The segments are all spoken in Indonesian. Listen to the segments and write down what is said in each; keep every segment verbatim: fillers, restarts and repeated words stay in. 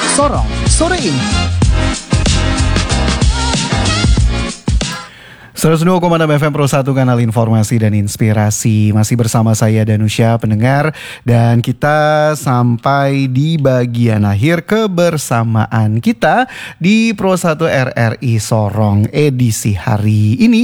Sorong sore ini. seratus dua koma enam F M Pro satu, kanal informasi dan inspirasi. Masih bersama saya Danusya, pendengar. Dan kita sampai di bagian akhir kebersamaan kita di Pro satu R R I Sorong edisi hari ini.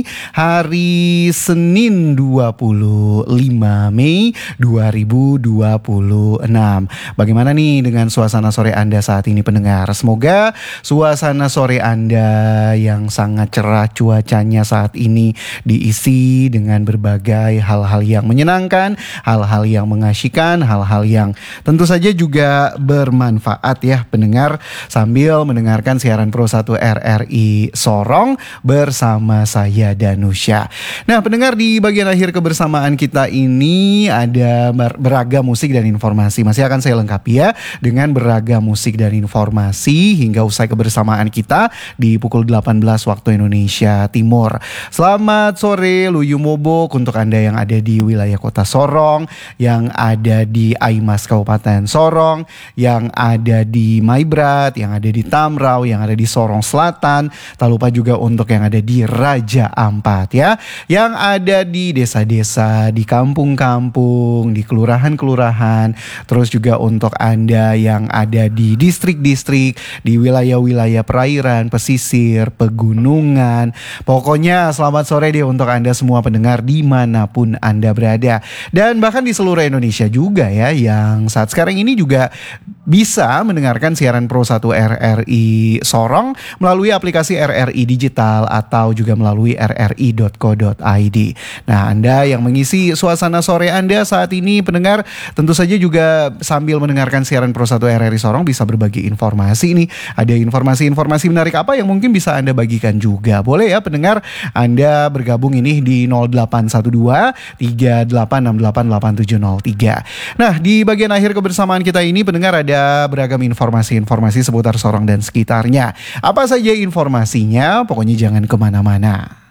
Hari Senin dua puluh lima Mei dua ribu dua puluh enam. Bagaimana nih dengan suasana sore Anda saat ini, pendengar? Semoga suasana sore Anda yang sangat cerah cuacanya saat ini diisi dengan berbagai hal-hal yang menyenangkan, hal-hal yang mengasyikkan, hal-hal yang tentu saja juga bermanfaat ya, pendengar, sambil mendengarkan siaran Pro satu R R I Sorong bersama saya Danusya. Nah, pendengar, di bagian akhir kebersamaan kita ini ada beragam musik dan informasi. Masih akan saya lengkapi ya dengan beragam musik dan informasi hingga usai kebersamaan kita di pukul delapan belas waktu Indonesia Timur. Selamat sore Luyu Mobok untuk Anda yang ada di wilayah kota Sorong, yang ada di Aimas Kabupaten Sorong, yang ada di Maibrat, yang ada di Tamrau, yang ada di Sorong Selatan. Tak lupa juga untuk yang ada di Raja Ampat ya, yang ada di desa-desa, di kampung-kampung, di kelurahan-kelurahan. Terus juga untuk Anda yang ada di distrik-distrik, di wilayah-wilayah perairan, pesisir, pegunungan. Pokoknya selamat sore deh untuk Anda semua pendengar dimanapun Anda berada. Dan bahkan di seluruh Indonesia juga ya, yang saat sekarang ini juga bisa mendengarkan siaran Pro satu R R I Sorong melalui aplikasi R R I Digital atau juga melalui r r i dot co dot i d. Nah, Anda yang mengisi suasana sore Anda saat ini, pendengar, tentu saja juga sambil mendengarkan siaran Pro satu R R I Sorong bisa berbagi informasi nih. Ada informasi-informasi menarik apa yang mungkin bisa Anda bagikan juga. Boleh ya pendengar, Anda bergabung ini di nol delapan satu dua tiga delapan enam delapan delapan tujuh nol tiga. Nah, di bagian akhir kebersamaan kita ini, pendengar, ada beragam informasi-informasi seputar Sorong dan sekitarnya. Apa saja informasinya? Pokoknya jangan kemana-mana.